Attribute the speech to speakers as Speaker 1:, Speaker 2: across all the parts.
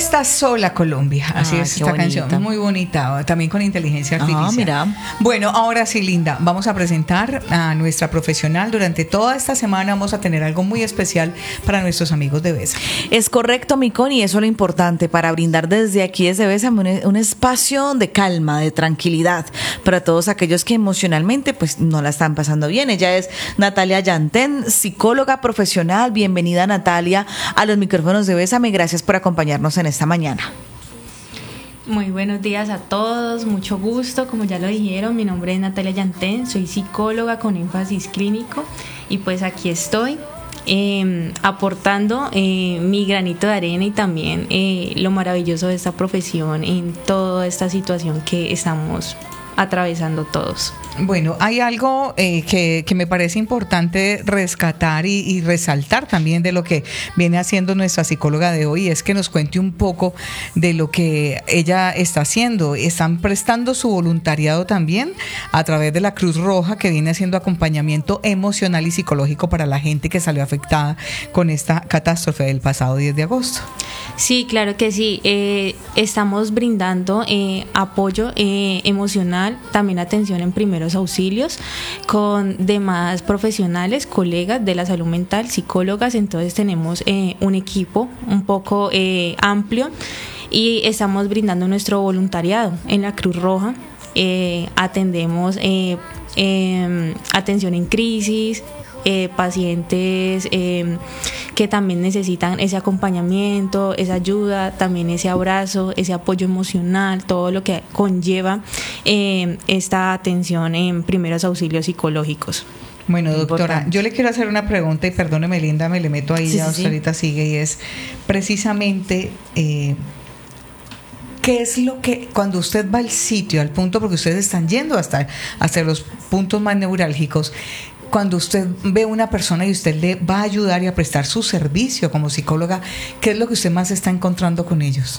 Speaker 1: estás sola, Colombia. Así es esta canción, muy bonita, también con inteligencia artificial.
Speaker 2: Mira.
Speaker 1: Bueno, ahora sí, Linda, vamos a presentar a nuestra profesional. Durante toda esta semana vamos a tener algo muy especial para nuestros amigos de Bésame.
Speaker 2: Es correcto, Micón, y eso es lo importante, para brindar desde aquí, desde Bésame, un espacio de calma, de tranquilidad, para todos aquellos que emocionalmente pues no la están pasando bien. Ella es Natalia Yantén, psicóloga profesional. Bienvenida, Natalia, a los micrófonos de Bésame. Gracias por acompañarnos en esta mañana.
Speaker 3: Muy buenos días a todos, mucho gusto. Como ya lo dijeron, mi nombre es Natalia Yantén, soy psicóloga con énfasis clínico y pues aquí estoy aportando mi granito de arena y también lo maravilloso de esta profesión en toda esta situación que estamos atravesando todos.
Speaker 1: Bueno, hay algo que me parece importante rescatar y resaltar también de lo que viene haciendo nuestra psicóloga de hoy, es que nos cuente un poco de lo que ella está haciendo. Están prestando su voluntariado también a través de la Cruz Roja, que viene haciendo acompañamiento emocional y psicológico para la gente que salió afectada con esta catástrofe del pasado 10 de agosto.
Speaker 3: Sí, claro que sí. Estamos brindando apoyo emocional, también atención en primeros auxilios con demás profesionales, colegas de la salud mental, psicólogas. Entonces tenemos un equipo un poco amplio y estamos brindando nuestro voluntariado en la Cruz Roja. Atendemos atención en crisis, pacientes que también necesitan ese acompañamiento, esa ayuda, también ese abrazo, ese apoyo emocional, todo lo que conlleva esta atención en primeros auxilios psicológicos.
Speaker 1: Bueno, doctora, yo le quiero hacer una pregunta y perdóneme, Linda, me le meto ahí, ya usted ahorita sigue, y es precisamente ¿qué es lo que, cuando usted va al sitio, al punto, porque ustedes están yendo hasta los puntos más neurálgicos, cuando usted ve una persona y usted le va a ayudar y a prestar su servicio como psicóloga, ¿qué es lo que usted más está encontrando con ellos?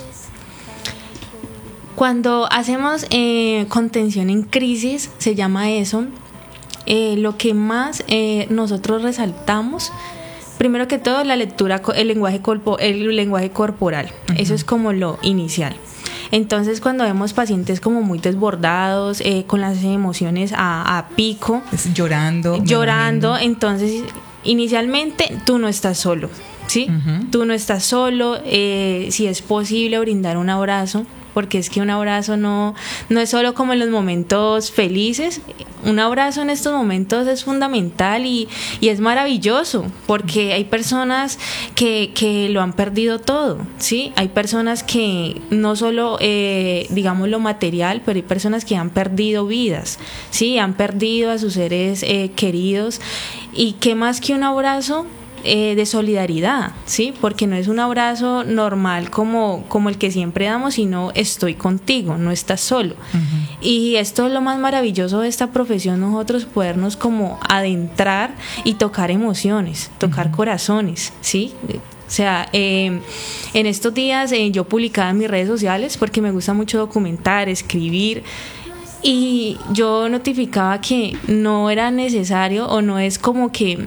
Speaker 3: Cuando hacemos contención en crisis, se llama eso, lo que más nosotros resaltamos, primero que todo, la lectura, el lenguaje corporal. Uh-huh. Eso es como lo inicial. Entonces, cuando vemos pacientes como muy desbordados, con las emociones a pico, llorando, entonces inicialmente tú no estás solo, ¿sí? Uh-huh. Tú no estás solo. Si es posible brindar un abrazo, porque es que un abrazo no es solo como en los momentos felices. Un abrazo en estos momentos es fundamental y es maravilloso, porque hay personas que lo han perdido todo, ¿sí? Hay personas que no solo, digamos, lo material, pero hay personas que han perdido vidas, ¿sí? Han perdido a sus seres queridos. Y qué más que un abrazo de solidaridad, ¿sí? Porque no es un abrazo normal como el que siempre damos, sino estoy contigo, no estás solo. Uh-huh. Y esto es lo más maravilloso de esta profesión, nosotros podernos como adentrar y tocar emociones, tocar uh-huh. corazones, ¿sí? O sea, en estos días yo publicaba en mis redes sociales, porque me gusta mucho documentar, escribir, y yo notificaba que no era necesario, o no es como que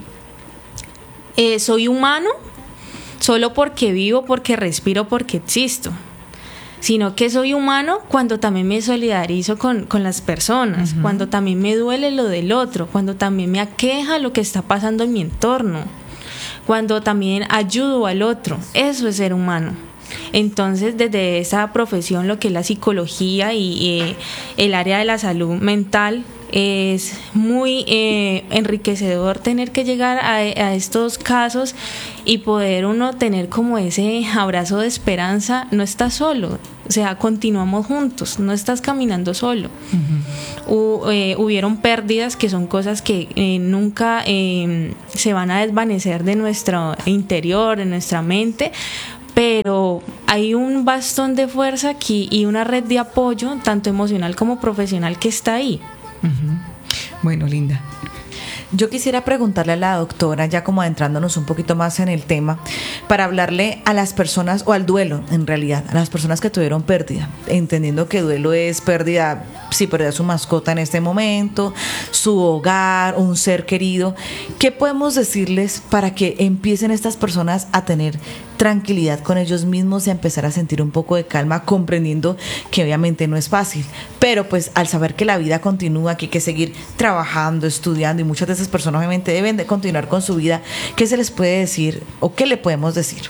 Speaker 3: soy humano solo porque vivo, porque respiro, porque existo, sino que soy humano cuando también me solidarizo con las personas, uh-huh. cuando también me duele lo del otro, cuando también me aqueja lo que está pasando en mi entorno, cuando también ayudo al otro. Eso es ser humano. Entonces, desde esa profesión, lo que es la psicología y el área de la salud mental, es muy enriquecedor tener que llegar a estos casos y poder uno tener como ese abrazo de esperanza. No estás solo, o sea, continuamos juntos, no estás caminando solo. Uh-huh. Hubieron pérdidas que son cosas que nunca se van a desvanecer de nuestro interior, de nuestra mente, pero hay un bastón de fuerza aquí y una red de apoyo, tanto emocional como profesional, que está ahí.
Speaker 1: Uh-huh. Bueno, Linda,
Speaker 2: yo quisiera preguntarle a la doctora, ya como adentrándonos un poquito más en el tema, para hablarle a las personas, o al duelo en realidad, a las personas que tuvieron pérdida, entendiendo que duelo es pérdida, si perdió a su mascota en este momento, su hogar, un ser querido. ¿Qué podemos decirles para que empiecen estas personas a tener tranquilidad con ellos mismos y a empezar a sentir un poco de calma, comprendiendo que obviamente no es fácil, pero pues al saber que la vida continúa, que hay que seguir trabajando, estudiando, y muchas de esas personas obviamente deben de continuar con su vida, ¿qué se les puede decir o qué le podemos decir?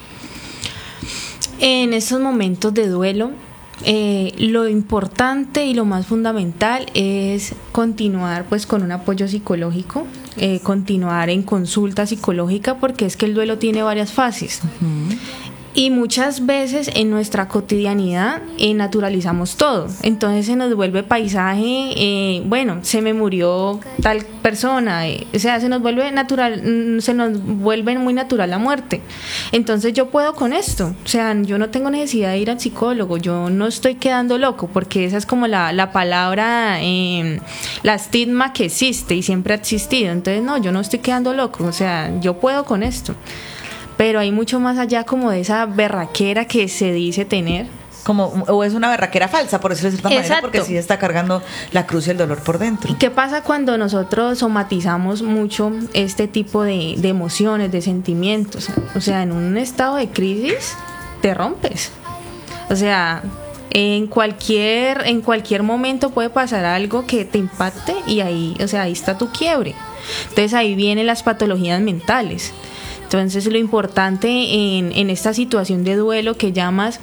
Speaker 3: En estos momentos de duelo, lo importante y lo más fundamental es continuar pues con un apoyo psicológico, continuar en consulta psicológica, porque es que el duelo tiene varias fases. Y muchas veces en nuestra cotidianidad naturalizamos todo. Entonces se nos vuelve paisaje, bueno, se me murió tal persona, o sea, se nos vuelve natural, se nos vuelve muy natural la muerte. Entonces yo puedo con esto, o sea, yo no tengo necesidad de ir al psicólogo, yo no estoy quedando loco, porque esa es como la palabra, la estigma que existe y siempre ha existido. Entonces no, yo no estoy quedando loco, o sea, yo puedo con esto. Pero hay mucho más allá como de esa berraquera que se dice tener.
Speaker 2: O es una berraquera falsa, por decirlo de cierta manera,
Speaker 3: Exacto.
Speaker 2: porque sí está cargando la cruz y el dolor por dentro.
Speaker 3: ¿Y qué pasa cuando nosotros somatizamos mucho este tipo de emociones, de sentimientos? O sea, en un estado de crisis te rompes. O sea, en cualquier momento puede pasar algo que te impacte y ahí, o sea, ahí está tu quiebre. Entonces ahí vienen las patologías mentales. Entonces lo importante en esta situación de duelo que llamas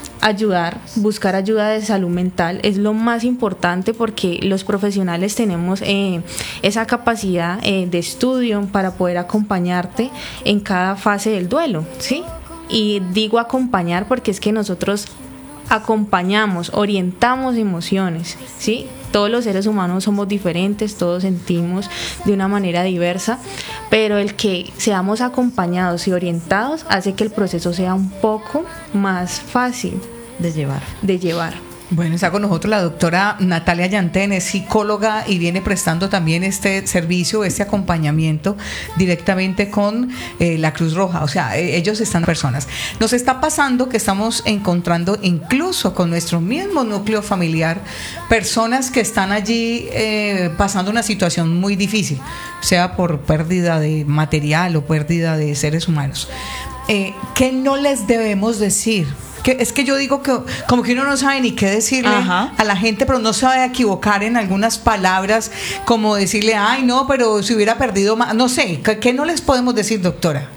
Speaker 3: buscar ayuda de salud mental es lo más importante, porque los profesionales tenemos esa capacidad de estudio para poder acompañarte en cada fase del duelo, ¿sí? Y digo acompañar porque es que nosotros acompañamos, orientamos emociones, ¿sí? Todos los seres humanos somos diferentes, todos sentimos de una manera diversa, pero el que seamos acompañados y orientados hace que el proceso sea un poco más fácil
Speaker 2: de llevar.
Speaker 1: Bueno, está con nosotros la doctora Natalia Yantén, es psicóloga y viene prestando también este servicio, este acompañamiento directamente con la Cruz Roja. O sea, ellos están personas. Nos está pasando que estamos encontrando incluso con nuestro mismo núcleo familiar personas que están allí pasando una situación muy difícil, sea por pérdida de material o pérdida de seres humanos. ¿Qué no les debemos decir? Es que yo digo que como que uno no sabe ni qué decirle a la gente, pero no se va a equivocar en algunas palabras, como decirle, ay no, pero si hubiera perdido más, no sé, ¿qué no les podemos decir, doctora?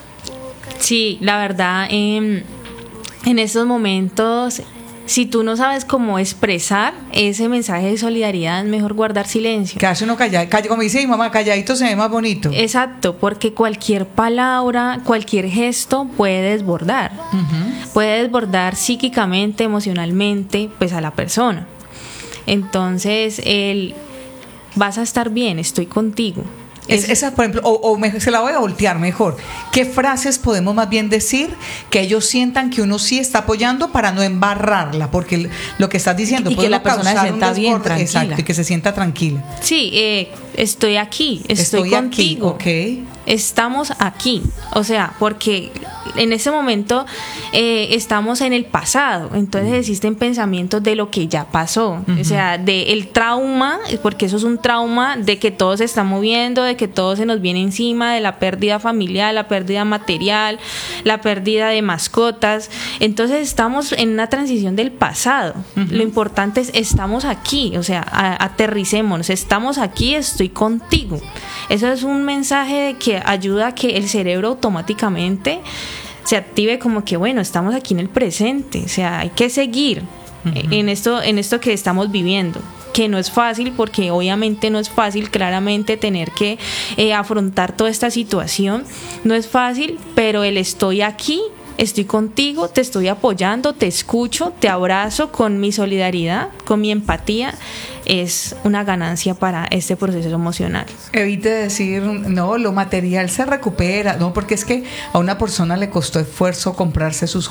Speaker 3: Sí, la verdad, en estos momentos, si tú no sabes cómo expresar ese mensaje de solidaridad, es mejor guardar silencio.
Speaker 1: Quedarse uno callado, como dice mi mamá, calladito se ve más bonito.
Speaker 3: Exacto, porque cualquier palabra, cualquier gesto puede desbordar. Puede desbordar psíquicamente, emocionalmente, pues a la persona. Entonces, vas a estar bien, estoy contigo.
Speaker 1: Esa, por ejemplo, se la voy a voltear mejor. ¿Qué frases podemos más bien decir que ellos sientan que uno sí está apoyando para no embarrarla? Porque lo que estás diciendo
Speaker 2: y
Speaker 1: puede
Speaker 2: que la persona se sienta bien, tranquila.
Speaker 1: Exacto, y que se sienta tranquila.
Speaker 3: Sí, estoy aquí, estoy contigo.
Speaker 1: Aquí, okay.
Speaker 3: Estamos aquí, o sea, porque en ese momento estamos en el pasado, entonces existen pensamientos de lo que ya pasó, o sea, del trauma, porque eso es un trauma de que todo se está moviendo, de que todo se nos viene encima, de la pérdida familiar, la pérdida material, la pérdida de mascotas. Entonces estamos en una transición del pasado. Lo importante es estamos aquí, o sea, aterricémonos, estamos aquí, estoy contigo. Eso es un mensaje de que ayuda a que el cerebro automáticamente se active, como que bueno, estamos aquí en el presente, o sea, hay que seguir en esto que estamos viviendo, que no es fácil, porque obviamente no es fácil, claramente tener que afrontar toda esta situación, no es fácil, pero el estoy aquí, estoy contigo, te estoy apoyando, te escucho, te abrazo con mi solidaridad, con mi empatía, es una ganancia para este proceso emocional.
Speaker 1: Evite decir, no, lo material se recupera, no, porque es que a una persona le costó esfuerzo comprarse sus